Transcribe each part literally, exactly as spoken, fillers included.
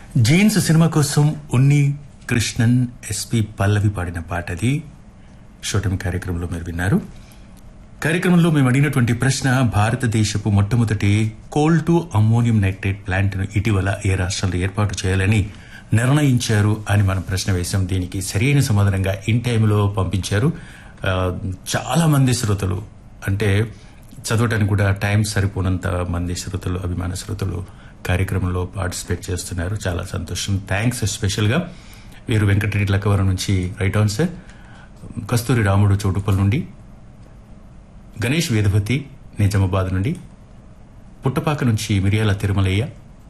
Jeans cinema కోసం ఉన్ని Krishnan SP పల్లవి పాడిన పాట అది షోటం కార్యక్రమంలో మీరు విన్నారు. కార్యక్రమంలో మేము అడిగినటువంటి ప్రశ్న, భారతదేశపు మొట్టమొదటి coal to ammonium nitrate plant ను ఇటీవల ఏ రాష్ట్రంలో ఏర్పాటు చేయాలని నిర్ణయించారు అని మనం ప్రశ్న వేశాం. దీనికి సరైన సమాధానంగా ఇన్ టైంలో పంపించారు చాలా మంది శ్రోతలు. అంటే చదవటానికి కూడా టైం సరిపోనంత మంది శ్రోతలు, అభిమాన శ్రోతలు కార్యక్రమంలో పార్టిసిపేట్ చేస్తున్నారు. చాలా సంతోషం. థ్యాంక్స్ స్పెషల్ గా వీరు వెంకటరెడ్డి లక్కవరం నుంచి రైట్ ఆన్సర్, కస్తూరి రాముడు చోటుపల్ నుండి, గణేష్ వేదవతి నిజామాబాద్ నుండి, పుట్టపాక నుంచి మిరియాల తిరుమలయ్య,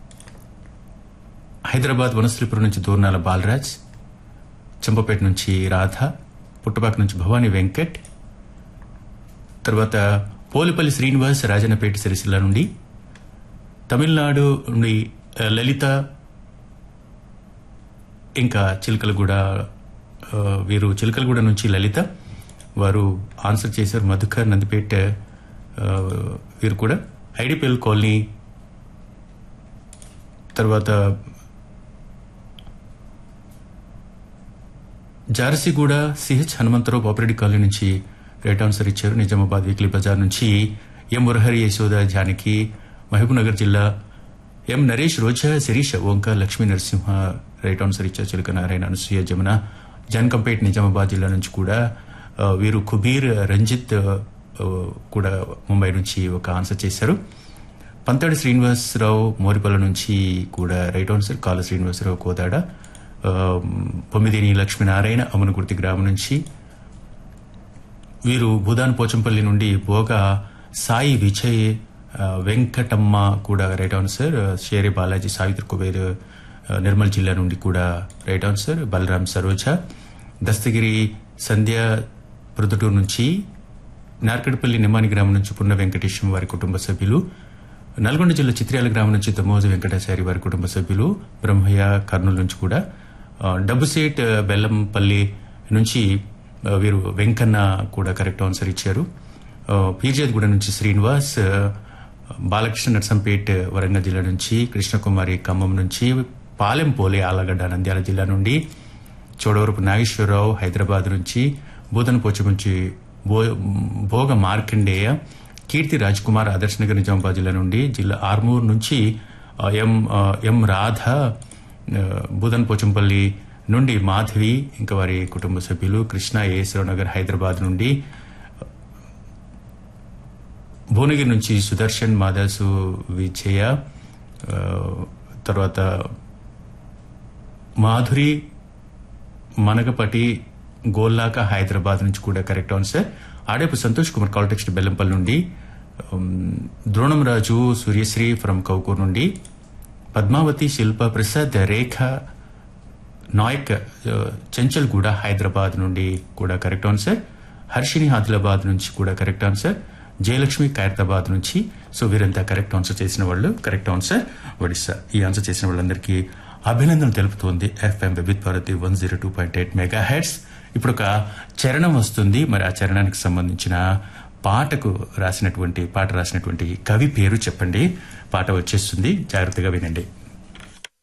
హైదరాబాద్ వనశ్రీపురం నుంచి దూర్నాల బాలరాజ్, చంపపేట నుంచి రాధ, పుట్టపాక నుంచి భవానీ వెంకట్, తర్వాత పోలిపల్లి శ్రీనివాస్ రాజన్నపేట సిరిసిల్ల నుండి, తమిళనాడు నుండి లలిత, ఇంకా చిలకలగూడ, వీరు చిలకలగూడ నుంచి లలిత వారు ఆన్సర్ చేశారు. మధుకర్ నందిపేట వీరు కూడా, ఐడిపిఎల్ కాలనీ, తర్వాత జారసిగూడ సిహెచ్ హనుమంతరావు బాపిరెడ్డి కాలనీ నుంచి రైట్ ఆన్సర్ ఇచ్చారు. నిజామాబాద్ వీక్లీ బజార్ నుంచి ఎం మురహరి, యశోద, జానకి, మహబూబ్నగర్ జిల్లా ఎం నరేష్, రోజా, శిరీష, ఓంకార్, లక్ష్మీ నరసింహ రైట్ ఆన్సర్ ఇచ్చారు. చిలక నారాయణ, అనసూయ, జమున, జాన్కంపేట్ నిజామాబాద్ జిల్లా నుంచి కూడా వీరు కుబీర్, రంజిత్ కూడా ముంబై నుంచి ఒక ఆన్సర్ చేశారు. పంతాడి శ్రీనివాసరావు మోరిపల్ల నుంచి కూడా రైట్ ఆన్సర్. కాల శ్రీనివాసరావు కోదాడ, పొమ్మిదిని లక్ష్మీనారాయణ అమనగుర్తి గ్రామం నుంచి, వీరు భూదాన్ పోచంపల్లి నుండి బోగా సాయి విజయ్, వెంకటమ్మ కూడా రైట్ ఆన్సర్. షేరే బాలాజీ, సావిత్రి కుబేర్ నిర్మల్ జిల్లా నుండి కూడా రైట్ ఆన్సర్. బలరాం, సరోజ, దస్తగిరి సంధ్య ప్రొద్దుటూరు నుంచి, నార్కడపల్లి నిమ్మాని గ్రామం నుంచి పున్న వెంకటేశం వారి కుటుంబ సభ్యులు, నల్గొండ జిల్లా చిత్ర్యాల గ్రామం నుంచి దమోజు వెంకటాచారి వారి కుటుంబ సభ్యులు, బ్రహ్మయ్య కర్నూలు నుంచి కూడా, డబ్బుసేట్ బెల్లంపల్లి నుంచి వీరు వెంకన్న కూడా కరెక్ట్ ఆన్సర్ ఇచ్చారు. పీర్జాద్గూడ నుంచి శ్రీనివాస్, బాలకృష్ణ నర్సంపేట్ వరంగల్ జిల్లా నుంచి, కృష్ణకుమారి ఖమ్మం నుంచి, పాలెం పోలే ఆలగడ్డ నంద్యాల జిల్లా నుండి, చోడవరపు నాగేశ్వరరావు హైదరాబాద్ నుంచి, బోధనపోచం నుంచి భోగ మార్కండేయ, కీర్తి రాజ్ కుమార్ ఆదర్శ్ నగర్ నిజామాబాద్ జిల్లా నుండి, జిల్లా ఆర్మూర్ నుంచి ఎం ఎం రాధ, బూదన్ పోచంపల్లి నుండి మాధవి ఇంకా వారి కుటుంబ సభ్యులు, కృష్ణ ఏశ్వరరావు నగర్ హైదరాబాద్ నుండి, భువనగిరి నుంచి సుదర్శన్, మాదాసు విజయ, తర్వాత మాధురి మనగపటి గోల్లాక హైదరాబాద్ నుంచి కూడా కరెక్ట్ ఆన్సర్. ఆడేపు సంతోష్ కుమార్ కాల్టెక్స్ట్ బెల్లంపల్లి నుండి, ద్రోణం రాజు సూర్యశ్రీ ఫ్రమ్ కౌకూర్ నుండి, పద్మావతి, శిల్ప ప్రసాద్, రేఖ నాయక్ చెంచల్గూడ హైదరాబాద్ నుండి కూడా కరెక్ట్ ఆన్సర్. హర్షిని ఆదిలాబాద్ నుంచి కూడా కరెక్ట్ ఆన్సర్. జయలక్ష్మి ఖైరతాబాద్ నుంచి. సో వీరంతా కరెక్ట్ ఆన్సర్ చేసిన వాళ్ళు. Correct answer Odisha. ఈ ఆన్సర్ చేసిన వాళ్ళందరికీ అభినందనలు తెలుపుతోంది ఎఫ్ఎం వివిధ Bharati one zero two point eight mega heads. ఇప్పుడు ఒక చరణం వస్తుంది. మరి ఆ చరణానికి సంబంధించిన పాటకు రాసినటువంటి పాట రాసినటువంటి కవి పేరు చెప్పండి. పాట వచ్చేస్తుంది, జాగ్రత్తగా వినండి.